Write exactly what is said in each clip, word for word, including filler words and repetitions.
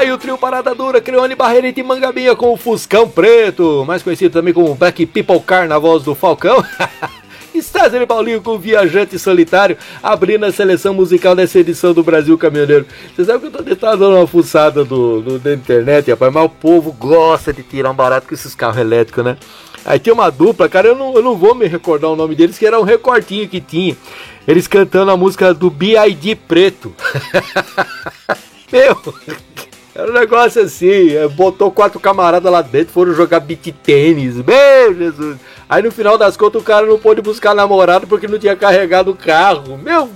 aí o trio Parada Dura, Creone Barreirita e Mangabinha com o Fuscão Preto, mais conhecido também como Black People Car na voz do Falcão. César e Paulinho com Viajante Solitário, abrindo a seleção musical dessa edição do Brasil Caminhoneiro. Você sabe que eu tô tentando dar uma fuçada do, do, da internet, rapaz, mas o povo gosta de tirar um barato com esses carros elétricos, né? Aí tinha uma dupla, cara, eu não, eu não vou me recordar o nome deles, que era um recortinho que tinha. Eles cantando a música do B I D Preto. Meu... Era um negócio assim, botou quatro camaradas lá dentro, foram jogar beat tênis, meu Jesus. Aí no final das contas o cara não pôde buscar namorado porque não tinha carregado o carro. Meu,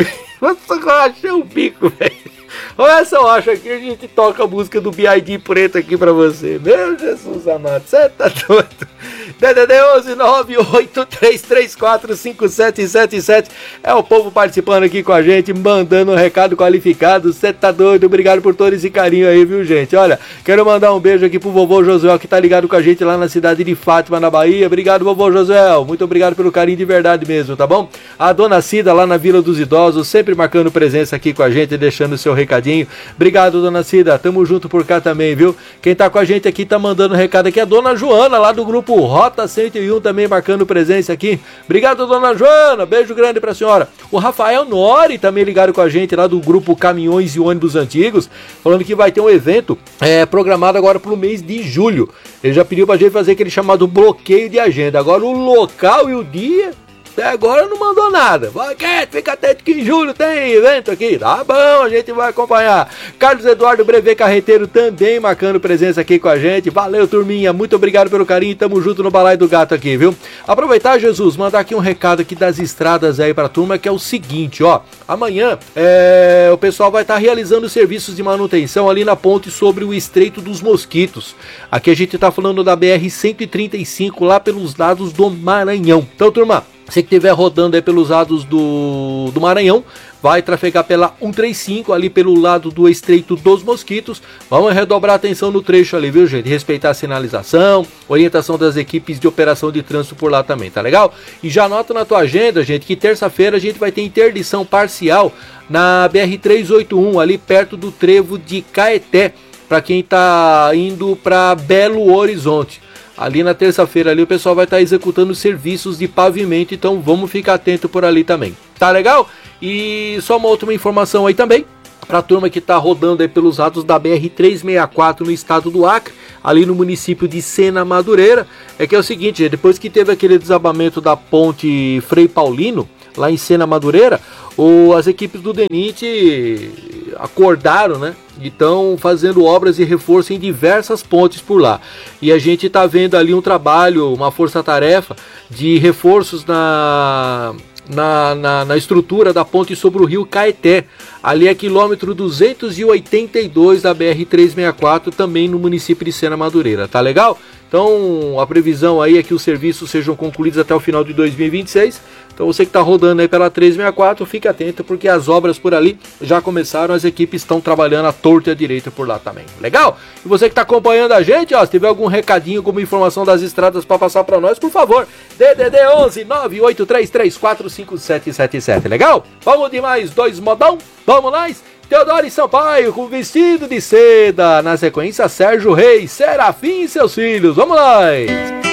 eu achei o bico, velho. Olha só, eu acho que a gente toca a música do B I D Preto aqui pra você. Meu Jesus amado, você tá doido? D D D onze nove oito três três quatro cinco sete sete sete. É o povo participando aqui com a gente, mandando um recado qualificado. Você tá doido? Obrigado por todo esse carinho aí, viu, gente? Olha, quero mandar um beijo aqui pro vovô Josué, que tá ligado com a gente lá na cidade de Fátima, na Bahia. Obrigado, vovô Josué. Muito obrigado pelo carinho de verdade mesmo, tá bom? A dona Cida lá na Vila dos Idosos, sempre marcando presença aqui com a gente, deixando o seu recadinho. Obrigado, dona Cida. Tamo junto por cá também, viu? Quem tá com a gente aqui tá mandando recado aqui, a dona Joana, lá do grupo Rota cento e um, também marcando presença aqui. Obrigado, dona Joana. Beijo grande pra senhora. O Rafael Nori também ligado com a gente lá do grupo Caminhões e Ônibus Antigos, falando que vai ter um evento é, programado agora pro mês de julho. Ele já pediu pra gente fazer aquele chamado bloqueio de agenda. Agora o local e o dia... Até agora não mandou nada. Vai, quieto, fica atento que em julho tem evento aqui. Tá bom, a gente vai acompanhar. Carlos Eduardo Brevet Carreteiro também marcando presença aqui com a gente. Valeu, turminha. Muito obrigado pelo carinho. Tamo junto no Balaio do Gato aqui, viu? Aproveitar, Jesus, mandar aqui um recado aqui das estradas aí pra turma, que é o seguinte, ó. Amanhã é, o pessoal vai estar tá realizando serviços de manutenção ali na ponte sobre o Estreito dos Mosquitos. Aqui a gente tá falando da B R cento e trinta e cinco, lá pelos lados do Maranhão. Então, turma, você que estiver rodando aí pelos lados do, do Maranhão, vai trafegar pela cento e trinta e cinco ali pelo lado do Estreito dos Mosquitos. Vamos redobrar a atenção no trecho ali, viu, gente? Respeitar a sinalização, orientação das equipes de operação de trânsito por lá também, tá legal? E já anota na tua agenda, gente, que terça-feira a gente vai ter interdição parcial na B R trezentos e oitenta e um, ali perto do trevo de Caeté, para quem tá indo para Belo Horizonte. Ali na terça-feira ali o pessoal vai estar executando serviços de pavimento, então vamos ficar atento por ali também. Tá legal? E só uma última informação aí também, para a turma que está rodando aí pelos lados da B R trezentos e sessenta e quatro no estado do Acre, ali no município de Sena Madureira, é que é o seguinte, depois que teve aquele desabamento da ponte Frei Paulino, lá em Sena Madureira, o, as equipes do DENIT acordaram, né? E estão fazendo obras de reforço em diversas pontes por lá. E a gente está vendo ali um trabalho, uma força-tarefa de reforços na, na, na, na estrutura da ponte sobre o rio Caeté. Ali é quilômetro duzentos e oitenta e dois da B R trezentos e sessenta e quatro, também no município de Sena Madureira. Tá legal? Então a previsão aí é que os serviços sejam concluídos até o final de dois mil e vinte e seis. Então você que está rodando aí pela trezentos e sessenta e quatro, fique atento porque as obras por ali já começaram, as equipes estão trabalhando à torta e à direita por lá também. Legal? E você que está acompanhando a gente, ó, se tiver algum recadinho, alguma informação das estradas para passar para nós, por favor, D D D onze nove oito três três quatro cinco sete sete sete. Legal? Vamos de mais dois modão? Vamos nós? Teodoro Sampaio com Vestido de Seda. Na sequência, Sérgio Reis, Serafim e seus filhos. Vamos lá!